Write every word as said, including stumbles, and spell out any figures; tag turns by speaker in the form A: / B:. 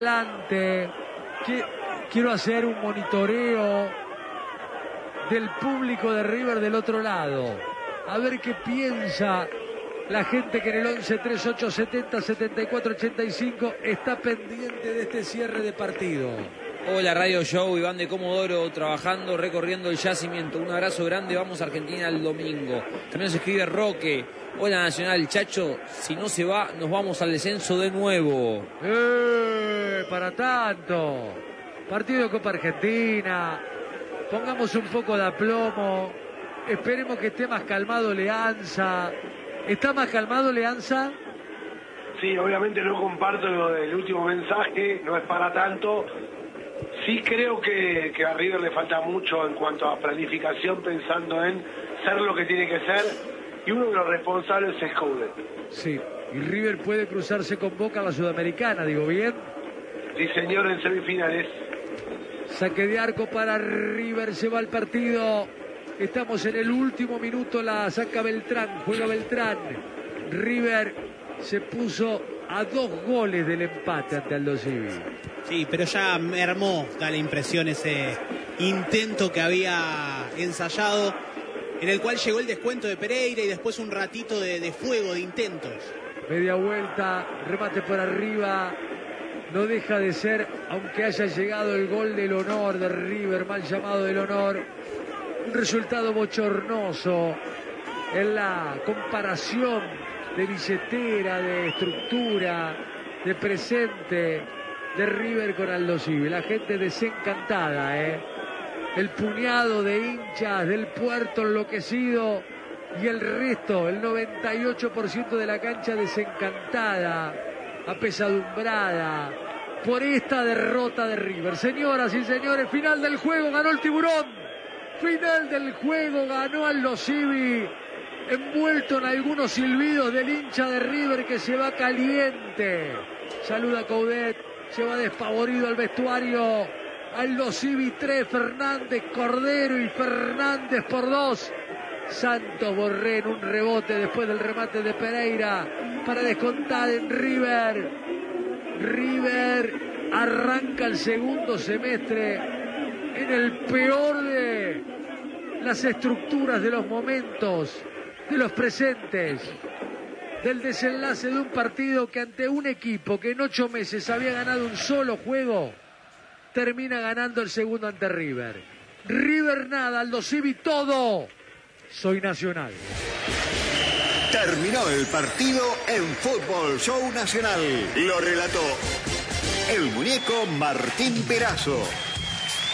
A: adelante. Quiero hacer un monitoreo del público de River del otro lado. A ver qué piensa la gente que en el once, treinta y ocho, setenta, setenta y cuatro, ochenta y cinco está pendiente de este cierre de partido.
B: Hola Radio Show, Iván de Comodoro, trabajando, recorriendo el yacimiento. Un abrazo grande, vamos a Argentina el domingo. También nos escribe Roque. Hola Nacional, Chacho, si no se va, nos vamos al descenso de nuevo.
A: ¡Eh! Para tanto. Partido de Copa Argentina. Pongamos un poco de aplomo. Esperemos que esté más calmado Leanza. ¿Está más calmado Leanza?
C: Sí, obviamente no comparto lo del último mensaje, no es para tanto. Sí creo que, que a River le falta mucho en cuanto a planificación, pensando en ser lo que tiene que ser, y uno de los responsables es Coudet.
A: Sí, y River puede cruzarse con Boca a la Sudamericana, digo bien.
C: Sí, señor, en semifinales.
A: Saque de arco para River, se va el partido. Estamos en el último minuto, la saca Beltrán, juega Beltrán. River se puso a dos goles del empate ante Aldo Civi.
D: Sí, pero ya mermó, da la impresión, ese intento que había ensayado, en el cual llegó el descuento de Pereira y después un ratito de, de fuego, de intentos.
A: Media vuelta, remate por arriba. No deja de ser, aunque haya llegado el gol del honor de River, mal llamado del honor, un resultado bochornoso en la comparación de billetera, de estructura, de presente de River con Aldo Civi. La gente desencantada, ¿eh? El puñado de hinchas del Puerto enloquecido y el resto, el noventa y ocho por ciento de la cancha desencantada, apesadumbrada por esta derrota de River. Señoras y señores, final del juego, ganó el Tiburón. Final del juego, ganó Aldo Civi, envuelto en algunos silbidos del hincha de River que se va caliente. Saluda a Coudet, se va despavorido al vestuario. Aldo Civi tres, Fernández, Cordero y Fernández por dos. Santos Borré en un rebote después del remate de Pereira para descontar en River. River arranca el segundo semestre en el peor de las estructuras, de los momentos, de los presentes, del desenlace de un partido que ante un equipo que en ocho meses había ganado un solo juego, termina ganando el segundo ante River. River nada, Aldo Civi todo. Soy Nacional.
E: Terminó el partido en Fútbol Show Nacional. Lo relató el muñeco Martín Perazo.